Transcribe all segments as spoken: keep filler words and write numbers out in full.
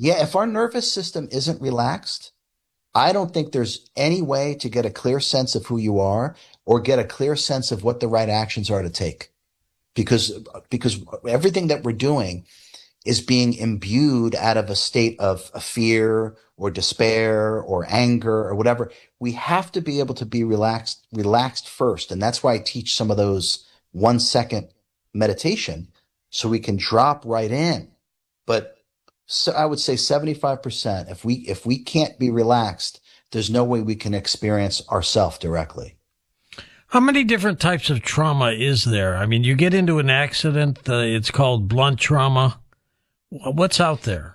Yeah, if our nervous system isn't relaxed, I don't think there's any way to get a clear sense of who you are or get a clear sense of what the right actions are to take. Because, because everything that we're doing is being imbued out of a state of fear or despair or anger or whatever. We have to be able to be relaxed, relaxed first. And that's why I teach some of those one second meditation so we can drop right in. But so I would say seventy-five percent, if we, if we can't be relaxed, there's no way we can experience ourself directly. How many different types of trauma is there? I mean, you get into an accident, uh, it's called blunt trauma. What's out there?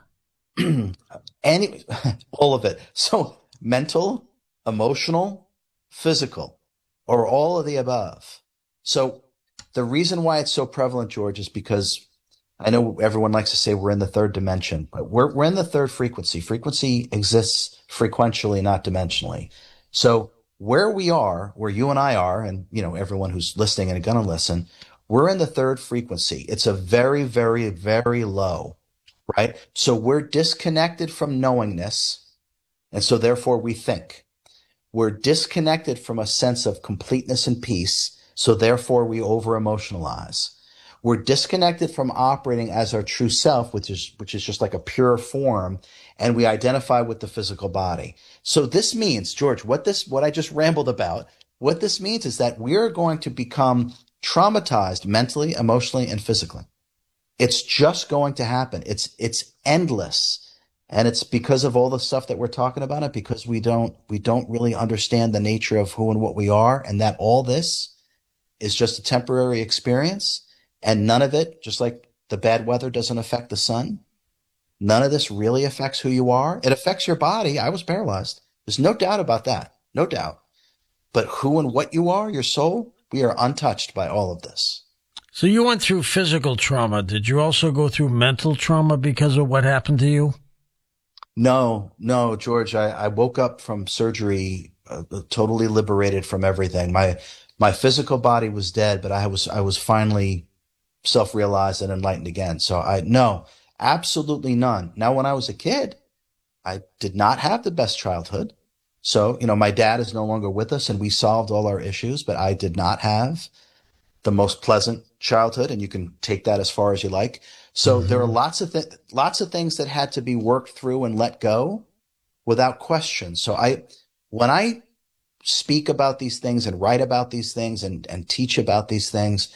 Any, all of it. So mental, emotional, physical, or all of the above. So the reason why it's so prevalent, George, is because I know everyone likes to say we're in the third dimension, but we're, we're in the third frequency. Frequency exists frequentially, not dimensionally. So where we are, where you and I are, and, you know, everyone who's listening and going to listen, we're in the third frequency. It's a very, very, very low, right? So we're disconnected from knowingness. And so therefore we think. We're disconnected from a sense of completeness and peace. So therefore we over emotionalize. We're disconnected from operating as our true self, which is, which is just like a pure form. And we identify with the physical body. So this means, George, what this, what I just rambled about, what this means is that we're going to become traumatized mentally, emotionally, and physically. It's just going to happen. It's, it's endless. And it's because of all the stuff that we're talking about it, because we don't, we don't really understand the nature of who and what we are, and that all this is just a temporary experience. And none of it, just like the bad weather doesn't affect the sun, none of this really affects who you are. It affects your body. I was paralyzed. There's no doubt about that. No doubt. But who and what you are, your soul, we are untouched by all of this. So you went through physical trauma. Did you also go through mental trauma because of what happened to you? No, no, George. I, I woke up from surgery uh, totally liberated from everything. My my physical body was dead, but I was I was finally self-realized and enlightened again. So I no, absolutely none. Now, when I was a kid, I did not have the best childhood. So, you know, my dad is no longer with us and we solved all our issues, but I did not have the most pleasant childhood, and you can take that as far as you like. So mm-hmm. there are lots of th- lots of things that had to be worked through and let go without question. So I, when I speak about these things and write about these things and, and teach about these things,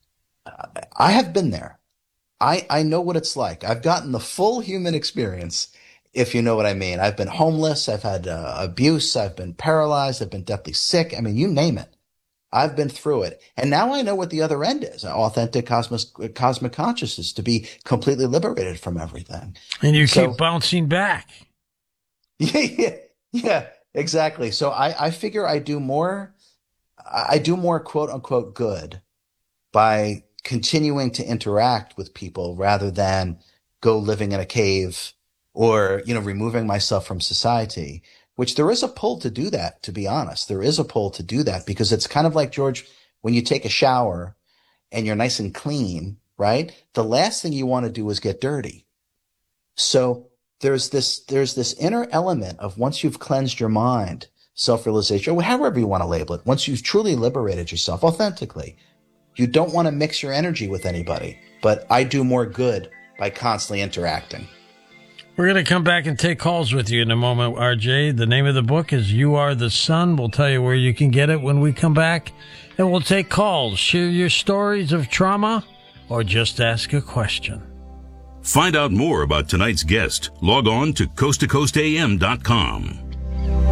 I have been there. I, I know what it's like. I've gotten the full human experience, if you know what I mean. I've been homeless. I've had uh, abuse. I've been paralyzed. I've been deathly sick. I mean, you name it. I've been through it. And now I know what the other end is, authentic cosmic, cosmic consciousness, to be completely liberated from everything. And you so, keep bouncing back. Yeah, yeah, yeah, exactly. So I, I figure I do more, I do more quote unquote good by continuing to interact with people rather than go living in a cave or, you know, removing myself from society, which there is a pull to do that, to be honest. There is a pull to do that because it's kind of like, George, when you take a shower and you're nice and clean, right? The last thing you want to do is get dirty. So there's this, there's this inner element of once you've cleansed your mind, self-realization, or however you want to label it, once you've truly liberated yourself authentically, you don't want to mix your energy with anybody, but I do more good by constantly interacting. We're going to come back and take calls with you in a moment, R J. The name of the book is You Are the Sun. We'll tell you where you can get it when we come back, and we'll take calls. Share your stories of trauma or just ask a question. Find out more about tonight's guest. Log on to coast to coast a m dot com.